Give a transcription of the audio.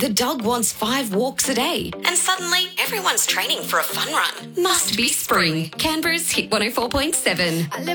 The dog wants 5 walks a day, and suddenly everyone's training for a fun run. Must be spring. Canberra's Hit 104.7.